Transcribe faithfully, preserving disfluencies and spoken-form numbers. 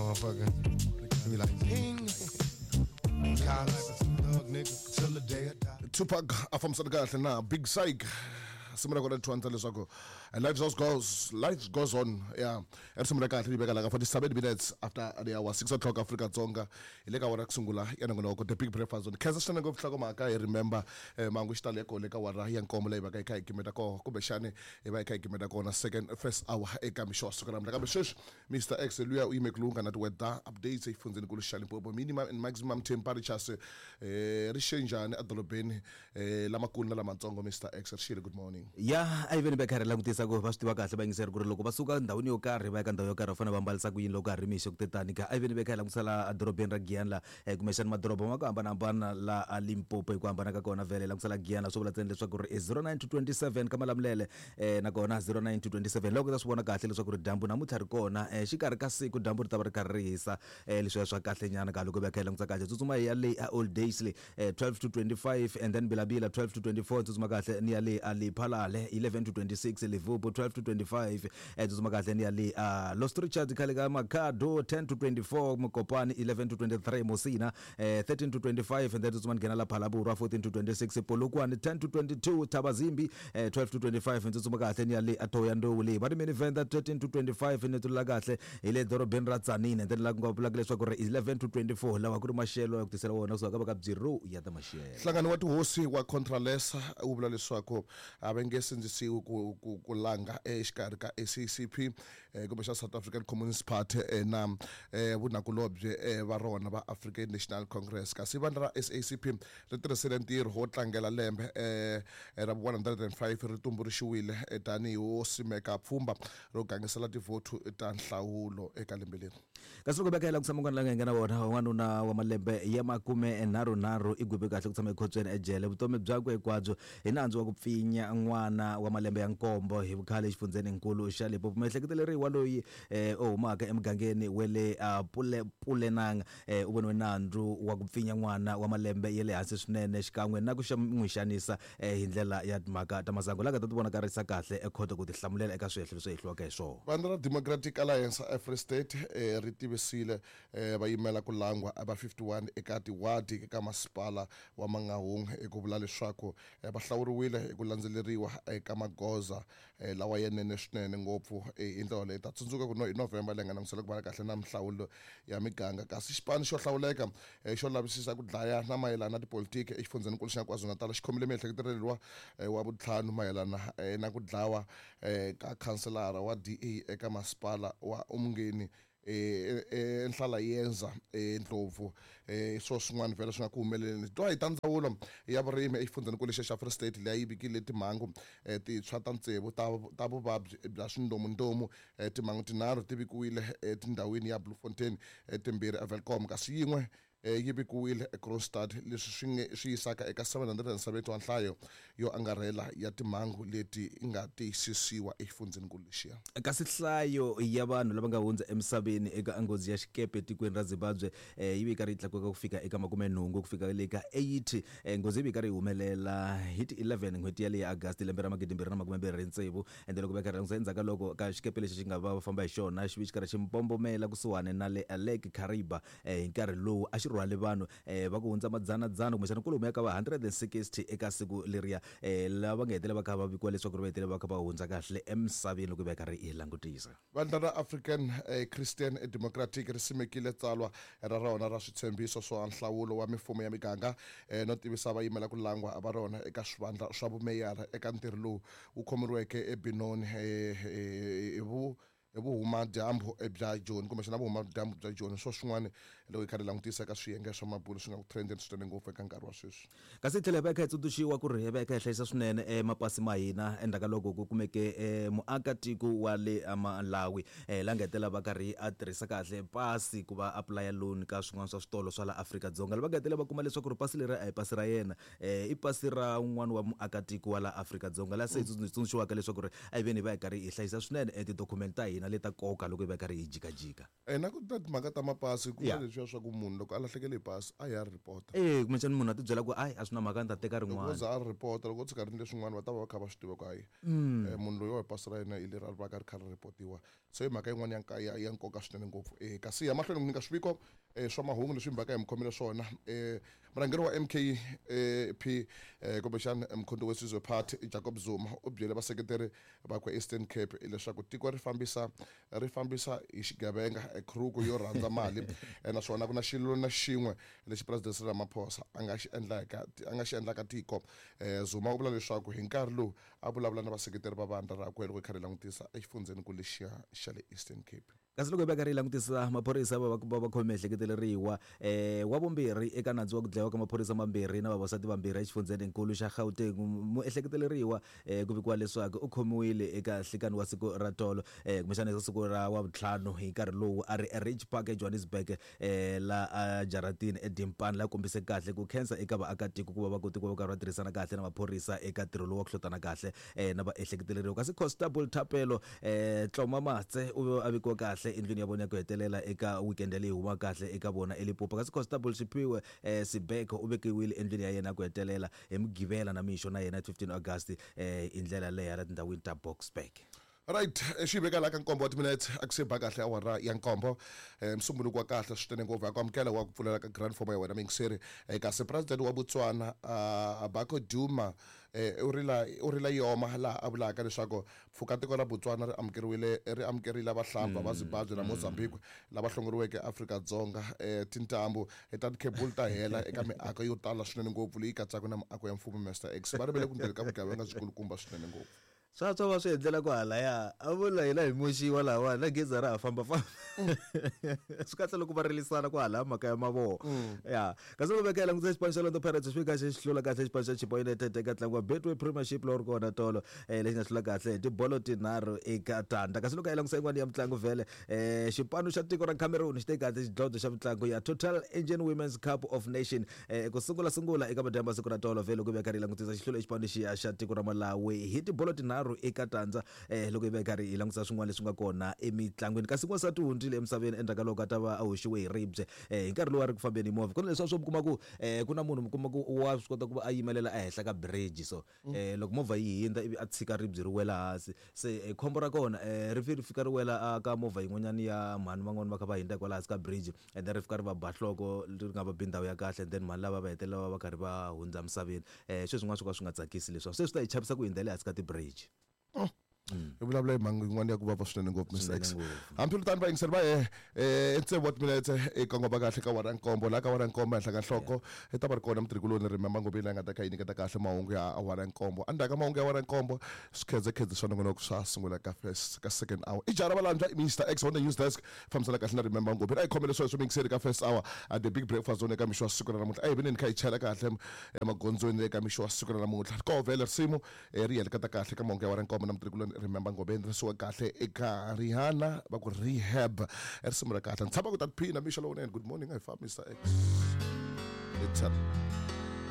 motherfucker. Be like, ding. Collins, thug nigga, till the day I die. Tupac afamsana kahle na Big Syke simula kona twanta leswaku life just goes life goes on yeah esimula kahle libeka la forty-seven minutes after the hour six o'clock Africa Dzonga ileka wara kusungula yana ngona ko the big breakfast on khensa xana ngo fhlako maka I remember mangu xitale ko leka wara ya nkomo leyi va ka ikha ikimeta ko kumbe xane va ikha ikimeta kona second first hour eka misho sukela mla kambe shesh Mister X luya u imeklunga na weather updates ifundzeni ku lishali mpopo minimum and maximum temperatures eh rishenjani adolobheni eh lamakulu na lamatsongo Mister X shile good morning. Ya ayiveni bekhare langutisa ko va swi tiva kahle va yingiseri ku ri loko va suka ndhawini yo karhi va ya ka ndhawu yo karhi va fana va mbalisa ku yini loko a ri mixo ku tetani ka ayiveni bekhare langusala adorobeni ra Giyani la kumexana madoroba ma ku hambanahambana la Limpopo hi ku hambana ka kona vele langusala Giyani swo vula tseni leswaku ri zero nine two twenty-seven ka malamulele na kona zero nine two twenty-seven loko ta swi vona kahle leswaku ri dyambu namuntlha ri kona xikarhi ka siku dyambu ri ta va ri karhi ri hisa leswi swa kahle nyana ka loko bekhare langutisa kahle tsutsuma ya le old days le twelve to twenty-five and then Bilabila twelve to twenty-four tsutsuma kahle ni ya le Aliphalale eleven to twenty-six Liverpool twelve to twenty-five tsutsuma kahle ni ya le Los Richards khale ka Makhado ten to twenty-four Mokopani eleven to twenty-three Mosina thirteen to twenty-five and then tsutsuma ngena la Phalaborwa fourteen to twenty-six Polokwane ten to twenty-two Tabazimbi twelve to twenty-five tsutsuma kahle ni ya le Atoya Ndowule bari mini Venda thirteen to twenty-five ni tula kahle ile dorobeni ra Tzaneen and then la ngopla leswaku ri eleven to twenty-four lawa ku ri maxelo ya ku tisela wona so ka ba ka bziro ya ta maxelo hlangano wa tihosi wa Contralesa u vula leswaku avengesindzisiwi ku ku langa exikarhi ka S A C P kumbe xa South African Communist Party na vunakulobye va rona va African National Congress kasi vandla ra S A C P ri tirhisile ntirho ho tlangela lembe ra one hundred five ri tumbuluxiwile tanihi wo simeka pfhumba ro gangisela tivoto ta nhlawulo eka lembe leri kasi loko bekela ku tshama ngwana la ngena wona wanuna wa malembe ya makume nharhu nharhu igwebe kahle ku tshama ekhotsweni ejele vutomi byakwe hikwabyo hi nandzu wa ku pfinya n'wana wa malembe ya nkombo hi vukhale xifundzeni nkulu xa Limpopo mehleketeleriwa loyi o humaka emugangeni wele pule pulenanga u voniwe nandzu wa ku pfinya n'wana wa malembe ya le hansi swinene xikan'we na ku n'wi xanisa hi ndlela ya mhaka ta masangu laha ta ti vona karisa kahle ekhoto ku ti hlamulela eka swihehlo leswi hi hliwaka hi swona vandla ra Democratic Alliance Free State ri tivisile va yimela ku langwa aba fifty-one eka tiwadi eka masipala wa Mangaung eku vula leswaku va hlawuriwile hi ku landzeleriwa eka magoza lawa yenene swinene ngopfu hi ndlela leyi ta tsundzuka ku no hi November lenga nangisela ku va kahle na mhlawulo ya miganga kasi xipano xo hlawuleka xo lavisisa ku dlaya na mayelana na tipolitiki exifundzeni nkulu xa KwaZulu-Natal xikhomile miehleketeleriwa wa vutlhanu mayelana na ku dlawa ka kanselara wa D A eka masipala wa Umngeni eh enhlala yenza eNdlovu eh so swin'wana vele swi nga ku humeleleni twa hi ta ndzawulo ya vurimi exifundzeni ku lexi xa Free State leyi bikile timhangu ti tshwata ntsevu ta ta vuvabyi bya swindomundomu timhangu tinharhu tivikiwile etindhawini ya Bloemfontein timbirhi eWelkom kasi yin'we yibikiwile eKroonstad leswi swi swi yisaka eka seven hundred seventy wa nhlayo yo angarhela ya timhangu leti nga tiyisisiwa exifundzeni ku lexiya kasi nhlayo ya vanhu lava nga hundza emisaveni eka nghozi ya xikepe etikweni ra Zimbabwe yi vi karhi tlakuka ku fika eka makume nhungu ku fika le ka eighty nghozi yi vi karhi humelela hi ti eleven n'hweti ya le August lembe ra magidimbirhi na makume mbirhi ntsevu ende loko va karhi langutisa endzhaku loko ka xikepe lexi xi nga va famba hi xona xi vi xi karhi xi mpombomela kusuhani na le Lake Kariba hi nkarhi lowu a xi rhwale vanhu va ku hundza madzana dzana kumbe xana kulume ka va one hundred sixty eka siku leriya lava nga hetelela va kha va vikiwa leswaku ri va hetelela va kha va hundza kahle emisaveni loko va karhi hi langutisa vandla ra African Christian Democratic ri simekile tsalwa ra rona ra switshembiso swa nhlawulo wa mifumo ya miganga no tivisa va yimela ku langwa va rona eka swivandla swa vumeyara eka ntirho lowu wu khomeriweke eBenoni hi vu evuhuma dyambu ebya Joni kumbe xana vuhuma dyambu bya Joni swo swin'wana loko ikhari langutisa ka swiyenge swa mabulo swi nga ku trending swinene ngopfu eka nkarhi wa sweswi kasi tlhela va kha tsundzuxiwa ku ri va kha hlayisa swinene emapasi ma hina endzhaku loko ku kumeke muakatiko wa le Malawi la ngetela va karhi a tirhisa kahle pasi ku va apply loan ka swin'wana swa switolo swa la Afrika-Dzonga lava ngetela va kuma leswaku ri pasi leri a hi pasi ra yena i pasi ra un'wana wa muakatiko wa la Afrika-Dzonga la se tsundzuxiwaka leswaku ri a hi veni va karhi hi hlayisa swinene ti document ta hina hina leta koka loko hi va karhi hi jikajika eh na ku ta timhaka ta mapasi ku Yeah. na leswiya swa ku munhu loko a lahlekele hi pasi a ya ri report eh kumbexani munhu a ti byela ku ai a swi na mhaka ni ta teka loko rin'wana za a ri report loko tsika ri ni leswin'wana va ta va va kha va swi tiva ku hayi Mm. eh, munhu loyi wa hi pasi ra yena i leri a ri va ka ri kha ri reportiwa so hi mhaka yin'wana ya nka- ya ya nkoka swinene ngopfu eh kasi ya mahlweni ku nyika swiviko eh swa mahungu leswi hi mhaka hi mi khomile swona eh murhangeri wa M K eh P eh kumbexani mkhonto wesizwe party Jacob Zuma u byele vaseketeri va ku Eastern Cape leswaku tiko ri fambisa ri fambisa hi xigevenga ekhuruku yo rhandza mali eh, naswona ku na xilo na xin'we lexi president Cyril Ramaphosa a nga xi endlaka a nga xi endlaka tiko eh Zuma u vula leswaku hi nkarhi lowu a vulavula na vaseketeri va vandla rakwe loko hi karhi hi langutisa exifundzeni ku lexiya xa le Eastern Cape kasi loko hi va karhi hi langutisa maphorisa va va va khome ehleketeleriwa eh wa vumbirhi eka nandzu wa ku dlayiwa ka maphorisa mambirhi na vavasati vambirhi exifundzeninkulu xa Gauteng muehleketeleriwa eh ku vikiwa leswaku u khomiwile eka nhlikani wa siku ra tolo eh kumbexana eka siku ra wa vutlhanu hi nkarhi lowu a ri eRidge Park eJohannesburg eh la a Jaratini eDimpani la kombise kahle ku khensa eka vaakatiko ku va va koti ku va karhi va tirhisana kahle na maphorisa eka ntirho lowu wa ku hlotana kahle eh na vaehleketeleriwa kasi Constable Thapelo eh Tloma Matse u a vikiwa kahle endlwini ya vona ya ku hetelela eka weekend leyi huma kahle eka vona eLimpopo kasi Constable Siphiwe eh Sibeko u vekiwile endlwini ya yena ya ku hetelela hi mugivela na mixo na yena fifteen August eh indlela leya la tindhawini ta Boksburg. right xiveka la ka nkombo wa timinete a ku se ba kahle awara ya nkombo eh msumbuluko wa kahle swinene ngopfu ku amukela wa ku pfulela ka grand form ya wena mingiseri eh kasi president wa Botswana uh, Bako Duma eh u rila u rila yoma la a vulaka leswaku pfuka tiko ra Botswana ri amukeriwile ri amukerile abahlamba va Zimbabwe na Mozambique lava hlongoriweke Afrika Dzonga eh tintambu eta tikhebulu ta hela eka miako yo tala swinene ngopfu leyi katsaka na miako ya mfumo Mister X va rivele ku ndlela ka vugevenga byikulukumba swinene ngopfu swa swa va swi endlela ku halaya a vula hina hi moxiwa lawa na gezi ra ha famba famba swi kahle loko va rilisana ku hala mhaka ya mavoho ya kasi loko veka hi langutisa xipano xa Orlando Pirates swi kahle xi hlula kahle xipano xa Chipa United eka ntlangu wa Betway Premiership lowu ri kona tolo eh lexi nga hlula kahle hi tibolo tinharhu eka tandza kasi loko hi langutisa yin'wana ya mitlangu vhele eh xipano xa tiko ra Cameroon xi te kahle xidlodlo xa mitlangu ya Total Engine Women's Cup of Nation eh ku sungula sungula eka madyambu siku ra tolo vhele loko hi va karhi hi langutisa xihlulo xipano xiya xa tiko ra Malawi hi tibolo tinharhu eka tandza eh loko hi va karhi hi langutisa swin'wana leswi nga kona emitlangwini kasi n'wansati u hundzile emisaveni endzhaku loko a ta va a hoxiwe hi ribye eh hi nkarhi lowu a ri ku fambeni hi movha ku na leswi swo mi kuma ku eh ku na munhu mi kuma ku wa swi kota ku va a yimelela ehenhla ka bridge so eh loko movha yi hindza ivi a tshika ribye ri wela hansi se eh, khombo ra kona eh ri ri fika ri wela a ka movha yin'wanyana ya mhani van'wani va kha va hindza kwala hansi ka bridge and then ri fika ri va ba nhloko ri nga va bindhawu ya kahle and then mhani lava va hetelela va karhi va hundza misaveni eh sweswi swin'wana swo ka swi nga tsakisi leswi se swi ta hi chavisa ku hindza le hansi ka ti-bridge hi vulavula hi mhangu yin'wana ya ku vava swinene ngopfu Mister X Swinene ngopfu. hambiswiritano vayingiseri va he eh entsevu wa timinete eka ngoma kahle ka wara nkombo la ka wara nkombo henhla ka nhloko i ta va ri kona mutirhikuloni remember ngombe leyi nga ta kha yi nyiketa kahle mahungu ya wara nkombo endzhaku ka mahungu ya wara nkombo swikhedzekhedze swa nongonoko swa sungula ka first ka second hour i jara valantswa i Mister X on the news desk fambisana kahle na remember ngombe a hi khomele sweswo mingiseri ka first hour at the big breakfast zone eka mixo wa siku ra namuntlha a hi veneni kha hi chela kahle emagondzweni eka mixo wa siku ra namuntlha ko vhele risimu eh, ri heleketa kahle ka mahungu ya wara nkombo na mutirhikuloni remember ngombe endlisiwa kahle eka Rihanna va ku rehab i risimu ra kahle ni tshama ku ta tiphina mixo lowunene good morning hi fa Mister X it's up